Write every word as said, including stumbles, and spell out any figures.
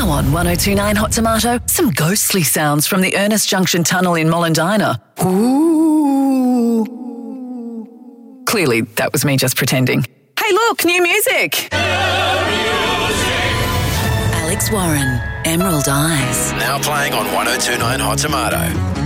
on one oh two point nine Hot Tomato, some ghostly sounds from the Ernest Junction Tunnel in Mollendina. Ooh. Clearly, that was me just pretending. Hey, look, new music. Alex Warren, Emerald Eyes. Now playing on one oh two point nine Hot Tomato.